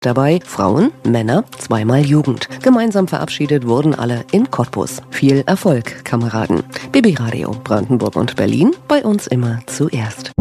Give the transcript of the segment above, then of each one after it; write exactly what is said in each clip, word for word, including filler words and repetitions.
Dabei Frauen, Männer, zweimal Jugend. Gemeinsam verabschiedet wurden alle in Cottbus. Viel Erfolg, Kameraden. B B Radio Brandenburg und Berlin, bei uns immer zuerst.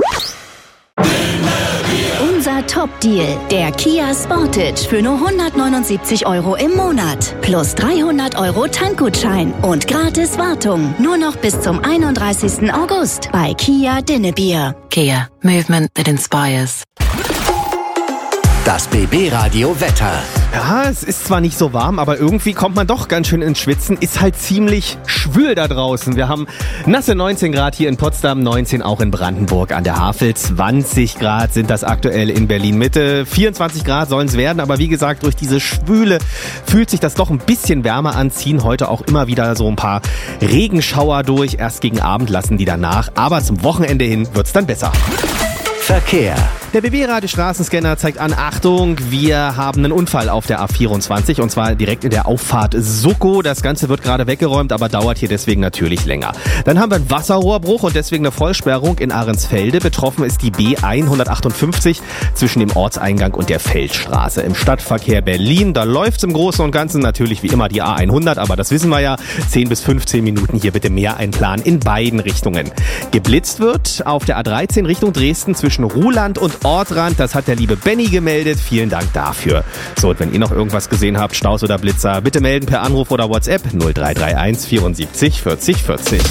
Unser Top-Deal, der Kia Sportage für nur hundertneunundsiebzig Euro im Monat. Plus dreihundert Euro Tankgutschein und gratis Wartung. Nur noch bis zum einunddreißigsten August bei Kia Dinnebier. Kia, movement that inspires. Das B B-Radio Wetter. Ja, es ist zwar nicht so warm, aber irgendwie kommt man doch ganz schön ins Schwitzen. Ist halt ziemlich schwül da draußen. Wir haben nasse neunzehn Grad hier in Potsdam, neunzehn auch in Brandenburg an der Havel. zwanzig Grad sind das aktuell in Berlin-Mitte. vierundzwanzig Grad sollen es werden, aber wie gesagt, durch diese Schwüle fühlt sich das doch ein bisschen wärmer an. Ziehen heute auch immer wieder so ein paar Regenschauer durch. Erst gegen Abend lassen die danach, aber zum Wochenende hin wird's dann besser. Verkehr. Der B B-Radio-Straßenscanner zeigt an, Achtung, wir haben einen Unfall auf der A vierundzwanzig und zwar direkt in der Auffahrt Suckow. Das Ganze wird gerade weggeräumt, aber dauert hier deswegen natürlich länger. Dann haben wir einen Wasserrohrbruch und deswegen eine Vollsperrung in Ahrensfelde. Betroffen ist die B hundertachtundfünfzig zwischen dem Ortseingang und der Feldstraße. Im Stadtverkehr Berlin, da läuft's im Großen und Ganzen natürlich wie immer die A hundert, aber das wissen wir ja, zehn bis fünfzehn Minuten hier bitte mehr einplanen in beiden Richtungen. Geblitzt wird auf der A dreizehn Richtung Dresden zwischen Ruhland und Ortrand, das hat der liebe Benny gemeldet. Vielen Dank dafür. So, und wenn ihr noch irgendwas gesehen habt, Staus oder Blitzer, bitte melden per Anruf oder WhatsApp null drei drei eins vierundsiebzig vierzig vierzig.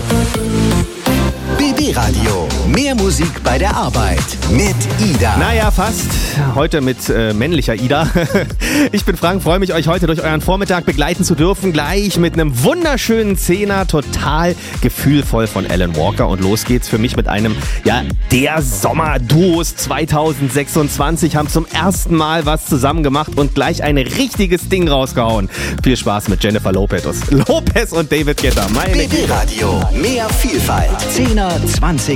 B B-Radio. Mehr Musik bei der Arbeit. Mit Ida. Naja, fast. Heute mit äh, männlicher Ida. Ich bin Frank, freue mich, euch heute durch euren Vormittag begleiten zu dürfen. Gleich mit einem wunderschönen Zehner, total gefühlvoll von Alan Walker. Und los geht's für mich mit einem, ja, der Sommerduos zweitausendsechsundzwanzig haben zum ersten Mal was zusammen gemacht und gleich ein richtiges Ding rausgehauen. Viel Spaß mit Jennifer Lopez, Lopez und David Guetta. Meine B B-Radio. Mehr Vielfalt. Zehner, zwanzig